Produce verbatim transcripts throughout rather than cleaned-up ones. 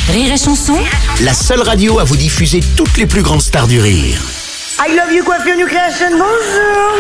Rire et Chanson, la seule radio à vous diffuser toutes les plus grandes stars du rire. I love you, coiffure New Creation, bonjour.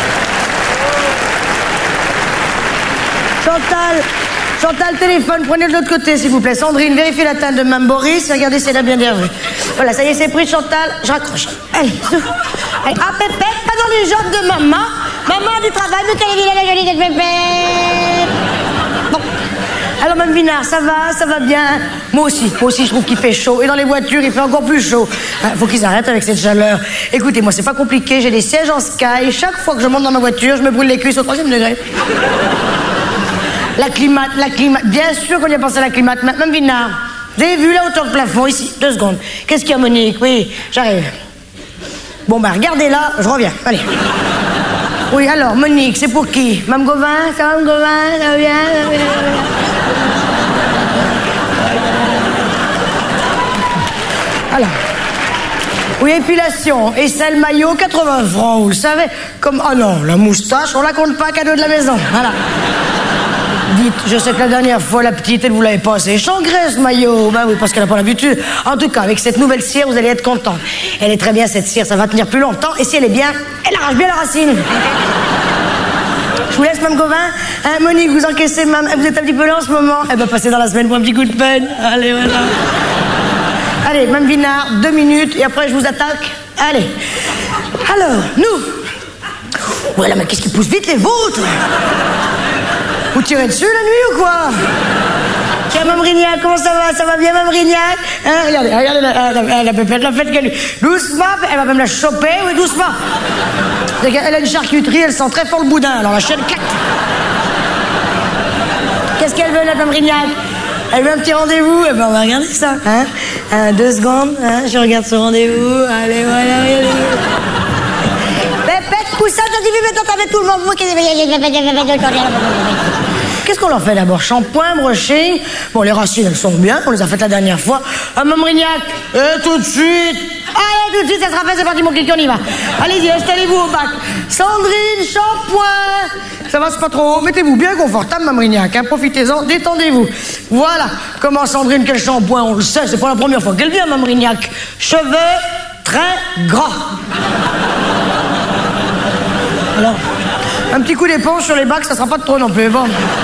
Chantal, Chantal, téléphone, prenez de l'autre côté, s'il vous plaît. Sandrine, vérifiez la teinte de Mme Boris, regardez si elle a bien déroué. Voilà, ça y est, c'est pris, Chantal, je raccroche. Allez, allez, ah, Pépette, pas dans les jambes de maman. Maman du travail, mais quelle est la jolie de Pépette. Bon. Alors, Mme Vinard, ça va, ça va bien. Moi aussi, moi aussi, je trouve qu'il fait chaud. Et dans les voitures, il fait encore plus chaud. Il faut qu'ils arrêtent avec cette chaleur. Écoutez, moi, c'est pas compliqué. J'ai des sièges en Sky. Chaque fois que je monte dans ma voiture, je me brûle les cuisses au troisième degré. La climate, la climate. Bien sûr qu'on y a pensé à la climate. Mme Vinard, vous avez vu la hauteur de plafond ici? Deux secondes. Qu'est-ce qu'il y a, Monique? Oui, j'arrive. Bon, bah, regardez là, je reviens. Allez. Oui, alors, Monique, c'est pour qui? Mme Gauvin? Ça va, Mme Gauvin? Ça va bien? Ça va bien? Alors. Oui, épilation. Et celle maillot, quatre-vingts francs, vous le savez. Comme, oh non, la moustache, on la compte pas, cadeau de la maison. Voilà. Dites, je sais que la dernière fois, la petite, elle vous l'avait pas assez échangré, ce maillot. Ben oui, parce qu'elle n'a pas l'habitude. En tout cas, avec cette nouvelle cire, vous allez être content. Elle est très bien, cette cire, ça va tenir plus longtemps. Et si elle est bien, elle arrache bien la racine. Je vous laisse, Mme Gauvin. Hein, Monique, vous encaissez, Mme... Vous êtes un petit peu là en ce moment? Eh ben, passez dans la semaine pour un petit coup de peine. Allez, voilà. Allez, Mme Vinard, deux minutes, et après, je vous attaque. Allez. Alors, nous. Voilà, mais qu'est-ce qui pousse vite, les vôtres? Vous tirez dessus la nuit ou quoi? Tiens, Mme Rignac, comment ça va? Ça va bien, Mme Rignac? Hein, regardez, regardez la, la, la pépette, la fête qu'elle... Doucement, elle va même la choper, oui, doucement. Elle a une charcuterie, elle sent très fort le boudin, alors la chaîne, clac. Qu'est-ce qu'elle veut, la Mme Rignac? Elle veut un petit rendez-vous? Eh ben, on va regarder ça, hein? Un, deux secondes, hein? Je regarde ce rendez-vous. Allez, voilà, regardez. Pépette, poussin, t'as dit, mais t'as avec tout le monde. Qu'est-ce qu'on leur fait d'abord? Shampoing, brushing. Bon, les racines, elles sont bien. On les a faites la dernière fois. Ah, Mme Rignac, et tout de suite. Allez, tout de suite, ça sera fait, c'est parti, mon kiki, on y va. Allez-y, installez-vous au bac. Sandrine, shampoing. Ça va, c'est pas trop haut. Mettez-vous bien confortable, Mme Rignac, hein. Profitez-en, détendez-vous. Voilà. Comment Sandrine, quel shampoing? On le sait, c'est pas la première fois qu'elle vient, Mme Rignac. Cheveux très gras. Alors, un petit coup d'éponge sur les bacs, ça sera pas de trop non plus. Bon.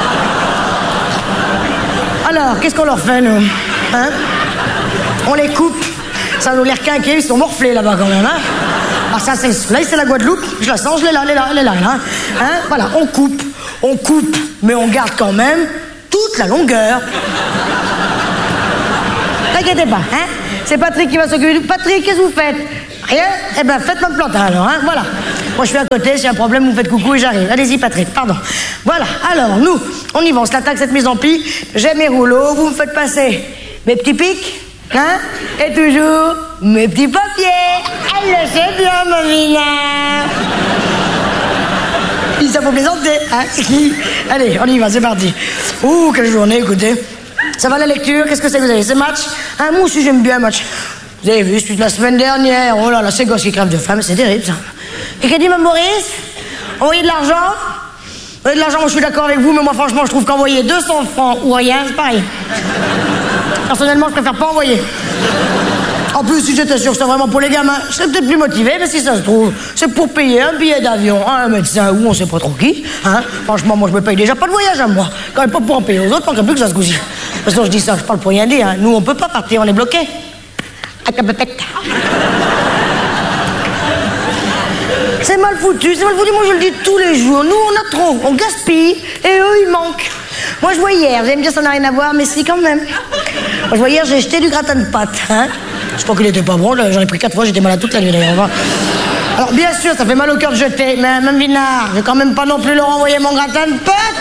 Alors, qu'est-ce qu'on leur fait, nous? Hein? On les coupe. Ça a l'air quinqué, ils sont morflés là-bas quand même, hein? Ah, ça, c'est... Là, c'est la Guadeloupe. Je la sens, je l'ai là, elle est là, elle est là, hein? Hein? Voilà, on coupe. On coupe, mais on garde quand même toute la longueur. T'inquiétez pas, hein? C'est Patrick qui va s'occuper de... Patrick, qu'est-ce que vous faites? Rien? Eh ben, faites notre plantain, alors, hein? Voilà. Moi, je suis à côté, s'il y a un problème, vous me faites coucou et j'arrive. Allez-y, Patrick, pardon. Voilà, alors, nous, on y va, on se l'attaque, cette mise en pli. J'ai mes rouleaux, vous me faites passer mes petits pics, hein? Et toujours, mes petits papiers. Elle le sait bien, Mamina. Ça faut plaisanter, hein? Allez, on y va, c'est parti. Ouh, quelle journée, écoutez. Ça va la lecture? Qu'est-ce que c'est que vous avez? C'est match? Hein, moi aussi, j'aime bien match. Vous avez vu, c'est la semaine dernière. Oh là là, ces gosses qui crèvent de faim, c'est terrible, ça. Et qu'a dit Mme Maurice? Envoyer de l'argent? Envoyer de l'argent, moi je suis d'accord avec vous, mais moi franchement je trouve qu'envoyer deux cents francs ou rien, c'est pareil. Personnellement, je préfère pas envoyer. En plus, si j'étais sûr que c'était vraiment pour les gamins, je serais peut-être plus motivé, mais si ça se trouve, c'est pour payer un billet d'avion à un médecin ou on sait pas trop qui. Hein? Franchement, moi je me paye déjà pas de voyage à moi. Quand même pas pour en payer aux autres, manquerait plus que ça se gousille. Parce que je dis ça, je parle pour rien dire. Hein. Nous, on peut pas partir, on est bloqués. C'est mal foutu, c'est mal foutu, moi je le dis tous les jours. Nous on a trop, on gaspille et eux ils manquent. Moi je vois hier, vous allez me dire ça n'a rien à voir, mais si quand même. Moi je vois hier, j'ai jeté du gratin de pâtes. Hein. Je crois qu'il était pas bon, j'en ai pris quatre fois, j'étais malade toute la nuit d'ailleurs. Alors bien sûr, ça fait mal au cœur de jeter, mais Mme Vinard, je vais quand même pas non plus leur envoyer mon gratin de pâtes.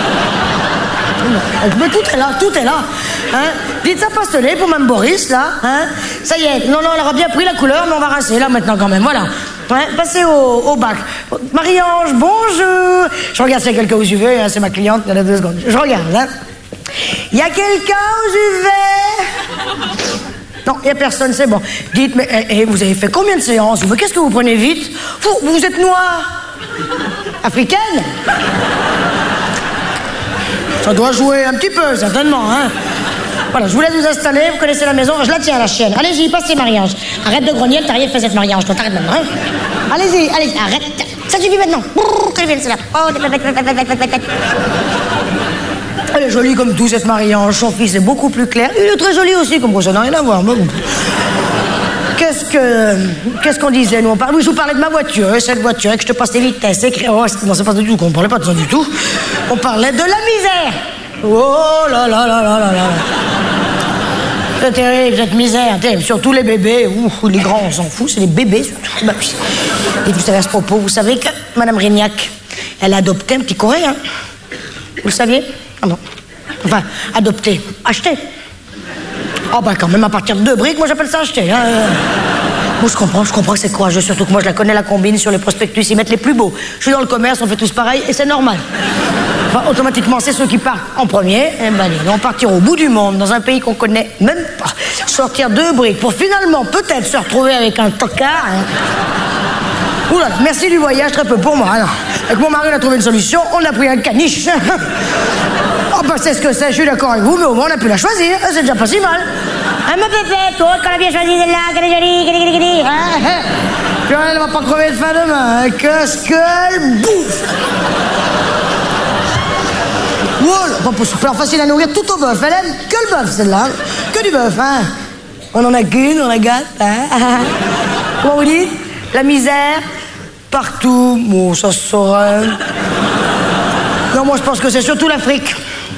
Mais tout est là, tout est là. Hein? Dites ça pastelé pour Mme Boris, là. Hein? Ça y est, non, non, elle aura bien pris la couleur, mais on va rincer là maintenant quand même, voilà. Ouais, passez au, au bac. Marie-Ange, bonjour. Je regarde s'il y a quelqu'un aux U V, hein, c'est ma cliente, il y en a deux secondes. Je regarde, hein. Il y a quelqu'un aux U V? Non, il n'y a personne, c'est bon. Dites, mais eh, vous avez fait combien de séances? Mais qu'est-ce que vous prenez vite? Vous, vous êtes noire? Africaine? Ça doit jouer un petit peu, certainement, hein. Voilà, je vous laisse vous installer, vous connaissez la maison, je la tiens, la chienne. Allez-y, passez, Marie-Ange. Arrête de grogner, t'as rien fait cette Marie-Ange, toi, t'arrêtes maintenant, hein. Allez-y, allez, arrête. Ça suffit maintenant. Qu'elle vienne, celle-là. Elle est jolie comme tout, cette Marie-Ange. Son fils est beaucoup plus clair. Il est très joli aussi, comme ça n'a rien à voir. Qu'est-ce que... Qu'est-ce qu'on disait, nous, on parlait... Oui, je vous parlais de ma voiture, cette voiture, et que je te passe les vitesses, écrit... Oh, non, c'est pas du tout qu'on parlait pas de ça du tout. On parlait de la misère. Oh là là là là là là. C'est terrible, cette misère, terrible. Surtout les bébés, ouh, les grands, on s'en fout, c'est les bébés surtout. Bah, oui. Et vous savez, à ce propos, vous savez que Madame Rignac, elle a adopté un petit Coréen. Vous le saviez? Ah non. Enfin, adopté, acheté. Ah oh, bah quand même, à partir de deux briques, moi j'appelle ça acheter. Hein. Moi je comprends, je comprends que c'est courageux, surtout que moi je la connais, la combine, sur les prospectus, ils mettent les plus beaux. Je suis dans le commerce, on fait tous pareil, et c'est normal. Enfin, automatiquement, c'est ceux qui partent en premier. Et ben, ils vont partir au bout du monde, dans un pays qu'on connaît même pas. Sortir deux briques pour finalement peut-être se retrouver avec un tocard. Hein. Oula, merci du voyage, très peu pour moi. Alors, avec mon mari, on a trouvé une solution, on a pris un caniche. Oh bah c'est ce que c'est, je suis d'accord avec vous, mais au moins on a pu la choisir, c'est déjà pas si mal. Hein, ma pépette, toi, qu'on a bien choisi celle-là, qu'elle est jolie, qu'elle est jolie, qu'elle est jolie. Hein, puis elle va pas crever de faim demain, hein. Qu'est-ce qu'elle bouffe. Voilà, pas pour super facile à nourrir tout au bœuf, elle aime que le bœuf celle-là, que du bœuf, hein. On en a qu'une, on la gâte, hein. Comment vous dites? La misère, partout, bon, ça se saurait. Non, moi je pense que c'est surtout l'Afrique.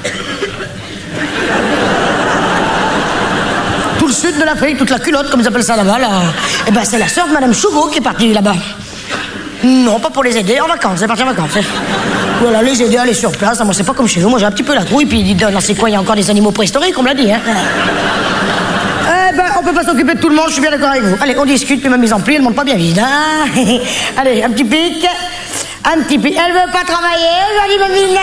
Tout le sud de l'Afrique, toute la culotte, comme ils appellent ça là-bas, là. Eh ben, c'est la sœur de Madame Chougo qui est partie là-bas. Non, pas pour les aider, en vacances, elle est partie en vacances. Voilà, les aider à aller sur place, moi c'est pas comme chez nous, moi j'ai un petit peu la trouille, puis dans c'est quoi, il y a encore des animaux préhistoriques, on me l'a dit, hein. Eh ben, on peut pas s'occuper de tout le monde, je suis bien d'accord avec vous. Allez, on discute, puis ma mise en pli, elle monte pas bien vite, hein. Allez, un petit pic, un petit pic. Elle veut pas travailler, aujourd'hui, Mamina.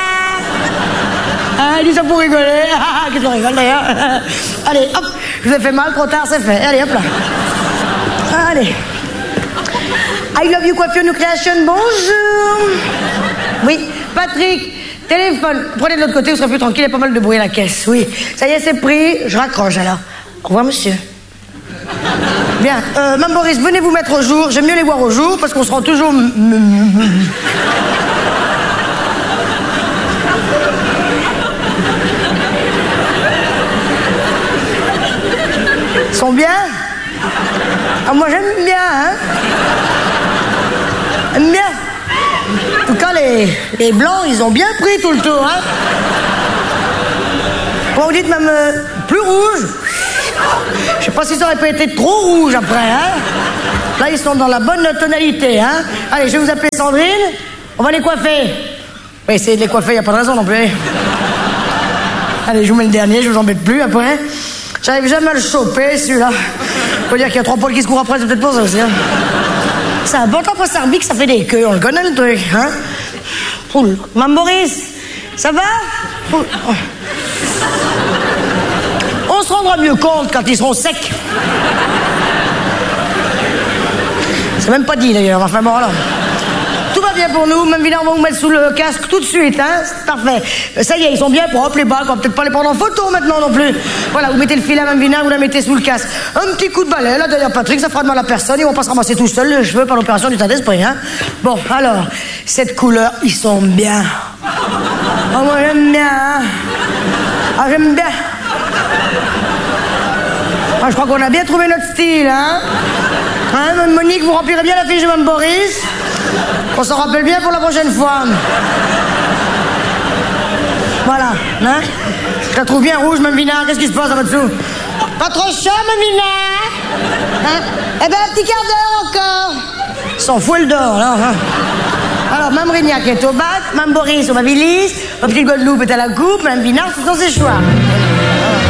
Ah, elle dit ça pour rigoler. Ah, qu'est-ce qu'on rigole d'ailleurs. Allez, hop, je vous ai fait mal, trop tard, c'est fait. Allez, hop là. Allez. I love you, coiffure, new creation, bonjour. Oui, Patrick, téléphone. Prenez de l'autre côté, vous serez plus tranquille, il y a pas mal de bruit à la caisse. Oui, ça y est, c'est pris, je raccroche alors. Au revoir, monsieur. Bien, euh, Mme Boris, venez vous mettre au jour. J'aime mieux les voir au jour parce qu'on se rend toujours... Ils sont bien? Ah, moi j'aime bien, hein? J'aime bien. En tout cas, les, les blancs, ils ont bien pris tout le tour, hein? Comment vous dites, même euh, plus rouge? Je sais pas si ça aurait pas été trop rouge après, hein? Là, ils sont dans la bonne tonalité, hein? Allez, je vais vous appeler Sandrine. On va les coiffer. Oui, essayez de les coiffer, il n'y a pas de raison non plus. Allez, je vous mets le dernier, je vous embête plus après. J'arrive jamais à le choper, celui-là. Faut dire qu'il y a trois poils qui se courent après, c'est peut-être pour ça aussi, hein? C'est important pour Sarbic, ça fait des queues, on le connaît le truc, hein? Oul. Mme Boris, ça va? Oul. On se rendra mieux compte quand ils seront secs. C'est même pas dit d'ailleurs, enfin bon alors. Tout va bien pour nous, même Villard, on va vous mettre sous le casque tout de suite, hein, c'est parfait. Ça y est, ils sont bien propres les balles, on va peut-être pas les prendre en photo maintenant non plus. Voilà, vous mettez le fil à Mme Villard, vous la mettez sous le casque. Un petit coup de balai, là d'ailleurs Patrick, ça fera de mal à personne, ils vont pas se ramasser tout seuls les cheveux par l'opération du tas d'esprit, hein. Bon, alors, cette couleur, ils sont bien. Oh, moi j'aime bien, hein. Ah, j'aime bien. Ah, je crois qu'on a bien trouvé notre style, hein. Hein, Monique, vous remplirez bien la fiche de Mme Boris. On s'en rappelle bien pour la prochaine fois. Voilà, hein. Je la trouve bien rouge, Mme Vinard. Qu'est-ce qui se passe là-dessous? Pas trop chaud, Mme Vinard? Hein? Eh ben, un petit quart d'heure encore. S'en fout le d'or, là. Hein. Alors, Mme Rignac est au bac, Mme Boris au Babilis, le petit Guadeloupe est à la coupe, Mme Vinard, ce sont ses choix.